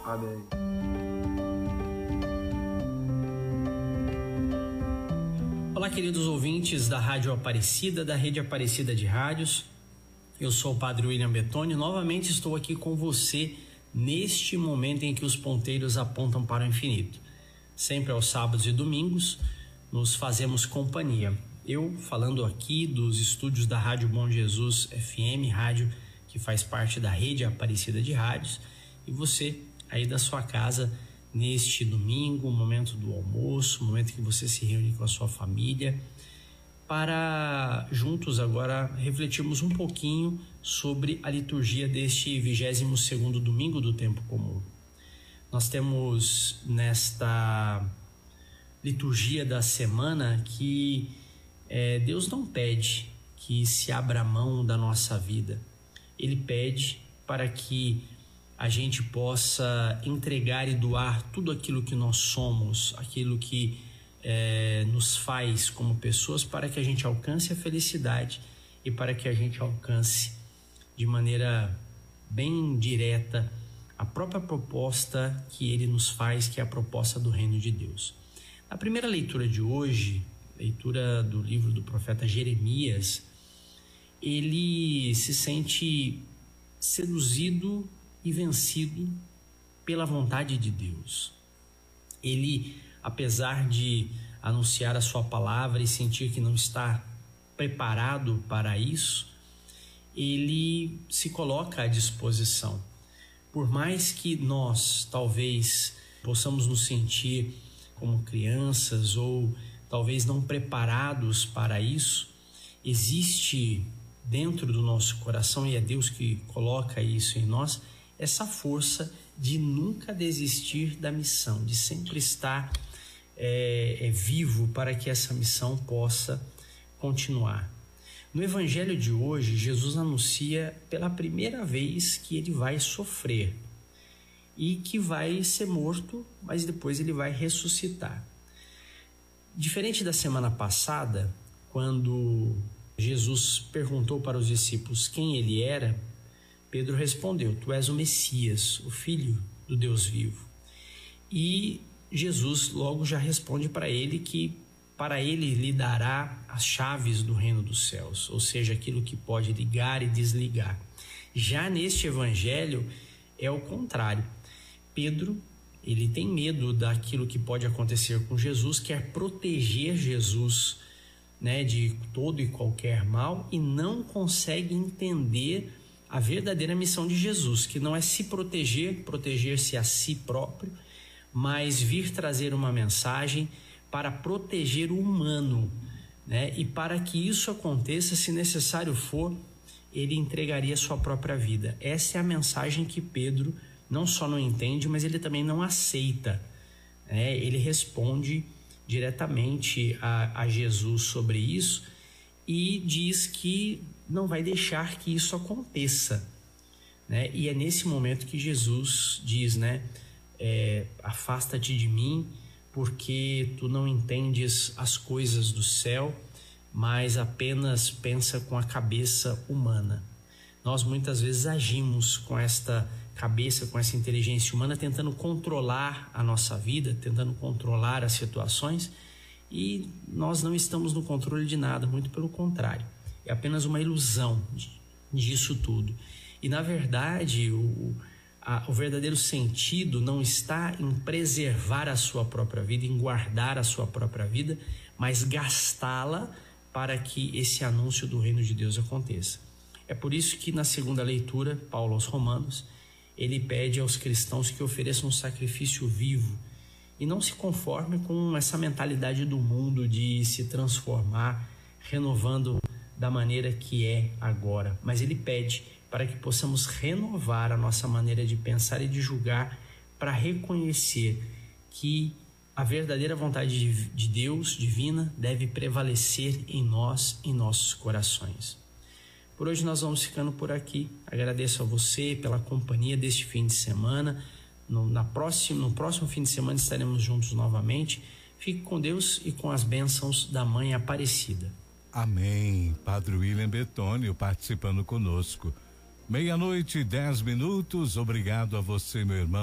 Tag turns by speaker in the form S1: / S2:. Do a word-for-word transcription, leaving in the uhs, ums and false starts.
S1: Amém.
S2: Olá, queridos ouvintes da Rádio Aparecida, da Rede Aparecida de Rádios. Eu sou o Padre William Bettoni. Novamente estou aqui com você neste momento em que os ponteiros apontam para o infinito. Sempre aos sábados e domingos nos fazemos companhia. Eu falando aqui dos estúdios da Rádio Bom Jesus F M, rádio que faz parte da Rede Aparecida de Rádios, e você aí da sua casa neste domingo, momento do almoço, momento que você se reúne com a sua família, para juntos agora refletirmos um pouquinho sobre a liturgia deste vigésimo segundo domingo do tempo comum. Nós temos nesta liturgia da semana que é, Deus não pede que se abra mão da nossa vida. Ele pede para que a gente possa entregar e doar tudo aquilo que nós somos, aquilo que é, nos faz como pessoas, para que a gente alcance a felicidade e para que a gente alcance de maneira bem direta a própria proposta que ele nos faz, que é a proposta do reino de Deus. Na primeira leitura de hoje, leitura do livro do profeta Jeremias, ele se sente seduzido e vencido pela vontade de Deus. Ele, apesar de anunciar a sua palavra e sentir que não está preparado para isso, ele se coloca à disposição. Por mais que nós talvez possamos nos sentir como crianças ou talvez não preparados para isso, existe dentro do nosso coração, e é Deus que coloca isso em nós, essa força de nunca desistir da missão, de sempre estar é, é, vivo para que essa missão possa continuar. No evangelho de hoje, Jesus anuncia pela primeira vez que ele vai sofrer e que vai ser morto, mas depois ele vai ressuscitar. Diferente da semana passada, quando Jesus perguntou para os discípulos quem ele era, Pedro respondeu: tu és o Messias, o Filho do Deus vivo. E Jesus logo já responde para ele que para ele lhe dará as chaves do reino dos céus, ou seja, aquilo que pode ligar e desligar. Já neste evangelho é o contrário. Pedro, ele tem medo daquilo que pode acontecer com Jesus, quer proteger Jesus, né, de todo e qualquer mal, e não consegue entender a verdadeira missão de Jesus, que não é se proteger, proteger-se a si próprio, mas vir trazer uma mensagem para proteger o humano, né? E para que isso aconteça, se necessário for, ele entregaria sua própria vida. Essa é a mensagem que Pedro não só não entende, mas ele também não aceita, né? Ele responde diretamente a, a Jesus sobre isso e diz que não vai deixar que isso aconteça, né? E é nesse momento que Jesus diz, né? É, afasta-te de mim, porque tu não entendes as coisas do céu, mas apenas pensa com a cabeça humana. Nós muitas vezes agimos com esta cabeça, com essa inteligência humana, tentando controlar a nossa vida, tentando controlar as situações, e nós não estamos no controle de nada, muito pelo contrário. É apenas uma ilusão disso tudo. E na verdade, o, a, o verdadeiro sentido não está em preservar a sua própria vida, em guardar a sua própria vida, mas gastá-la para que esse anúncio do reino de Deus aconteça. É por isso que na segunda leitura, Paulo aos Romanos, ele pede aos cristãos que ofereçam um sacrifício vivo e não se conforme com essa mentalidade do mundo de se transformar, renovando da maneira que é agora. Mas ele pede para que possamos renovar a nossa maneira de pensar e de julgar, para reconhecer que a verdadeira vontade de, de Deus, divina, deve prevalecer em nós, em nossos corações. Por hoje nós vamos ficando por aqui. Agradeço a você pela companhia deste fim de semana. No, na próxima, no próximo fim de semana estaremos juntos novamente. Fique com Deus e com as bênçãos da Mãe Aparecida.
S3: Amém. Padre William Bettoni participando conosco. Meia-noite e dez minutos. Obrigado a você, meu irmão.